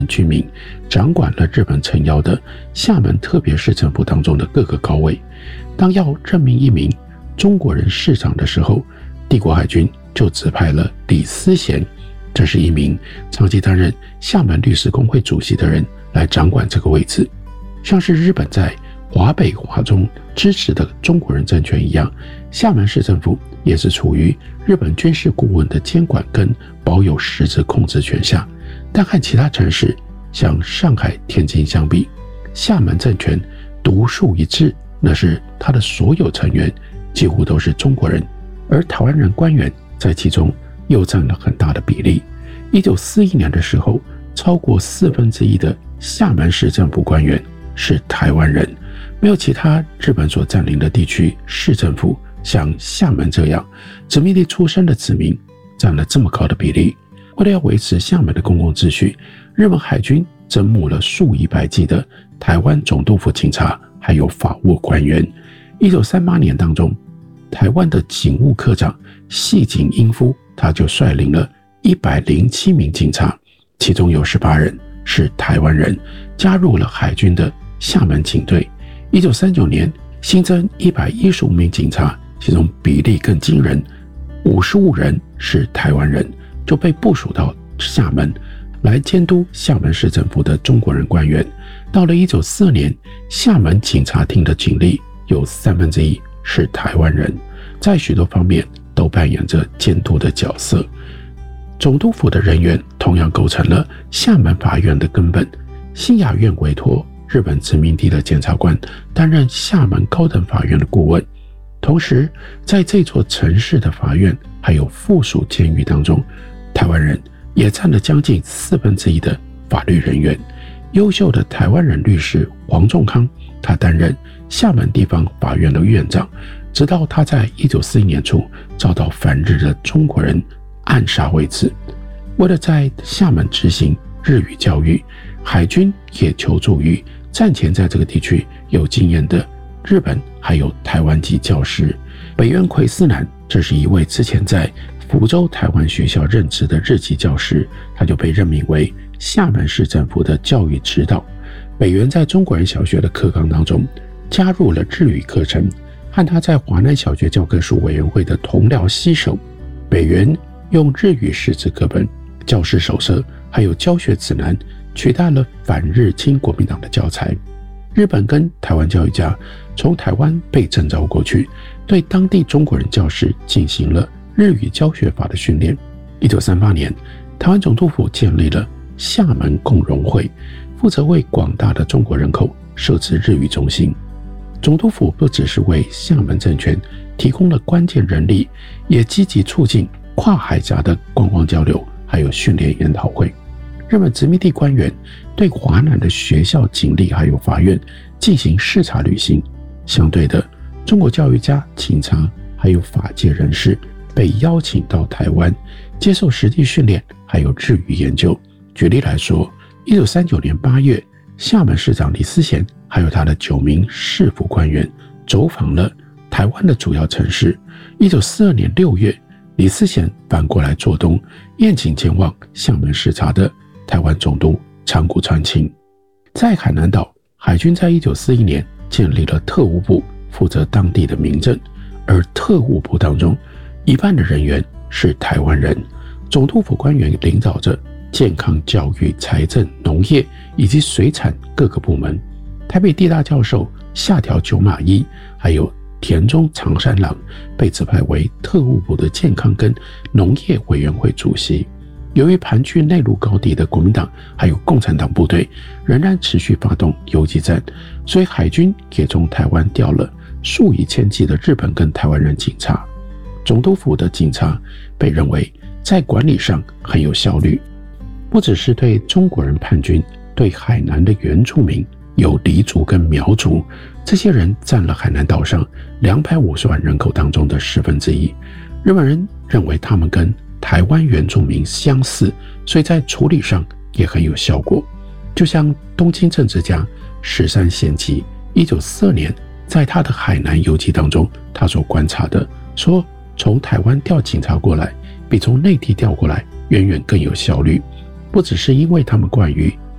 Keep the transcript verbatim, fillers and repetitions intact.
居民掌管了日本撑腰的厦门特别市政府当中的各个高位。当要任命一名中国人市长的时候，帝国海军就指派了李思贤，这是一名长期担任厦门律师公会主席的人来掌管这个位置。像是日本在华北华中支持的中国人政权一样，厦门市政府也是处于日本军事顾问的监管跟保有实质控制权下。但和其他城市像上海、天津相比，厦门政权独树一帜，那是他的所有成员几乎都是中国人，而台湾人官员在其中又占了很大的比例。一九四一年的时候，超过四分之一的厦门市政府官员是台湾人，没有其他日本所占领的地区市政府像厦门这样殖民地出身的子民占了这么高的比例。为了要维持厦门的公共秩序，日本海军征募了数以百计的台湾总督府警察还有法务官员。一九三八年当中，台湾的警务科长细井英夫他就率领了一百零七名警察，其中有十八人是台湾人，加入了海军的厦门警队。一九三九年新增一百一十五名警察，其中比例更惊人，五十五人是台湾人，就被部署到厦门来监督厦门市政府的中国人官员。到了一九四二年，厦门警察厅的警力有三分之一是台湾人，在许多方面都扮演着监督的角色。总督府的人员同样构成了厦门法院的根本。新雅院委托日本殖民地的检察官担任厦门高等法院的顾问，同时在这座城市的法院还有附属监狱当中，台湾人也占了将近四分之一的法律人员。优秀的台湾人律师黄仲康，他担任厦门地方法院的院长，直到他在一九四一年初遭到反日的中国人暗杀为止。为了在厦门执行日语教育，海军也求助于战前在这个地区有经验的日本还有台湾籍教师。北原葵司男，这是一位之前在福州台湾学校任职的日籍教师，他就被任命为厦门市政府的教育指导。北原在中国人小学的课纲当中加入了日语课程，和他在华南小学教科书委员会的同僚携手，北原用日语识字课本、教师手册还有教学指南取代了反日亲国民党的教材。日本跟台湾教育家从台湾被征召过去，对当地中国人教师进行了日语教学法的训练。一九三八年，台湾总督府建立了厦门共融会，负责为广大的中国人口设置日语中心。总督府不只是为厦门政权提供了关键人力，也积极促进跨海峡的观光交流，还有训练研讨会。日本殖民地官员对华南的学校、警力还有法院进行视察旅行，相对的，中国教育家、警察还有法界人士被邀请到台湾接受实地训练，还有日语研究。举例来说，一九三九年八月，厦门市长李思贤还有他的九名市府官员走访了台湾的主要城市。一九四二年六月，李思贤反过来做东，宴请前往厦门视察的台湾总督长谷川清。在海南岛，海军在一九四一年建立了特务部，负责当地的民政，而特务部当中一半的人员是台湾人。总督府官员领导着健康、教育、财政、农业以及水产各个部门。台北地大教授下条九马一还有田中长山郎被指派为特务部的健康跟农业委员会主席。由于盘踞内陆高地的国民党还有共产党部队仍然持续发动游击战，所以海军也从台湾调了数以千计的日本跟台湾人警察。总督府的警察被认为在管理上很有效率，不只是对中国人叛军，对海南的原住民有黎族跟苗族，这些人占了海南岛上两百五十万人口当中的十分之一。日本人认为他们跟台湾原住民相似，所以在处理上也很有效果。就像东京政治家石山贤吉一九四二年在他的海南游记当中他所观察的，说从台湾调警察过来比从内地调过来远远更有效率，不只是因为他们惯于